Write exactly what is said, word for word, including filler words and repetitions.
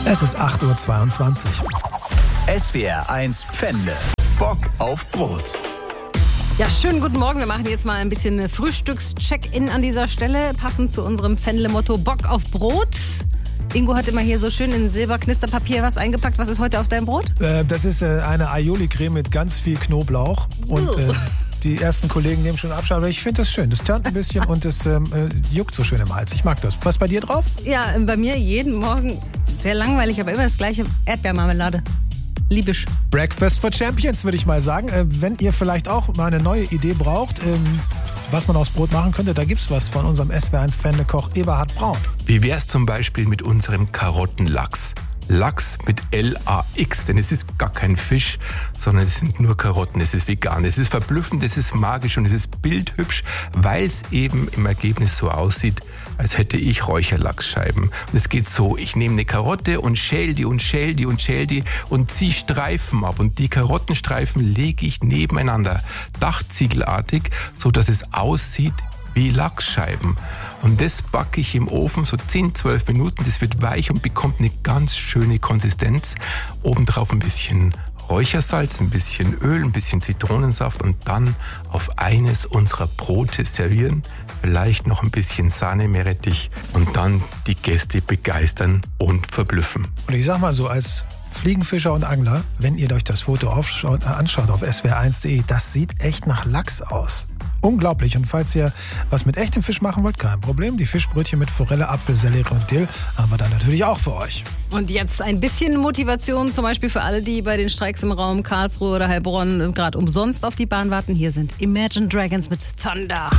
Es ist acht Uhr zweiundzwanzig. S W R eins Pfändle. Bock auf Brot. Ja, schönen guten Morgen. Wir machen jetzt mal ein bisschen Frühstücks-Check-In an dieser Stelle, passend zu unserem Pfändle-Motto Bock auf Brot. Ingo hat immer hier so schön in Silberknisterpapier was eingepackt. Was ist heute auf deinem Brot? Äh, das ist äh, eine Aioli-Creme mit ganz viel Knoblauch. Und äh, die ersten Kollegen nehmen schon Abstand. Aber ich finde das schön. Das turnt ein bisschen und es ähm, äh, juckt so schön im Hals. Ich mag das. Was bei dir drauf? Ja, bei mir jeden Morgen sehr langweilig, aber immer das gleiche. Erdbeermarmelade. Liebisch. Breakfast for Champions, würde ich mal sagen. Äh, wenn ihr vielleicht auch mal eine neue Idee braucht, ähm, was man aus Brot machen könnte, da gibt's was von unserem S W R eins Pfändle-Koch Eberhard Braun. Wie wär's zum Beispiel mit unserem Karottenlachs? Lachs mit L A X, denn es ist gar kein Fisch, sondern es sind nur Karotten, es ist vegan, es ist verblüffend, es ist magisch und es ist bildhübsch, weil es eben im Ergebnis so aussieht, als hätte ich Räucherlachsscheiben. Und es geht so, ich nehme eine Karotte und schäl die und schäl die und schäl die und ziehe Streifen ab und die Karottenstreifen lege ich nebeneinander, dachziegelartig, so dass es aussieht wie Lachsscheiben. Und das backe ich im Ofen so zehn, zwölf Minuten. Das wird weich und bekommt eine ganz schöne Konsistenz. Obendrauf ein bisschen Räuchersalz, ein bisschen Öl, ein bisschen Zitronensaft und dann auf eines unserer Brote servieren. Vielleicht noch ein bisschen Sahne, Meerrettich und dann die Gäste begeistern und verblüffen. Und ich sag mal so, als Fliegenfischer und Angler, wenn ihr euch das Foto aufschaut, äh, anschaut auf S W R eins punkt de, das sieht echt nach Lachs aus. Unglaublich. Und falls ihr was mit echtem Fisch machen wollt, kein Problem. Die Fischbrötchen mit Forelle, Apfel, Sellerie und Dill haben wir dann natürlich auch für euch. Und jetzt ein bisschen Motivation, zum Beispiel für alle, die bei den Streiks im Raum Karlsruhe oder Heilbronn gerade umsonst auf die Bahn warten. Hier sind Imagine Dragons mit Thunder.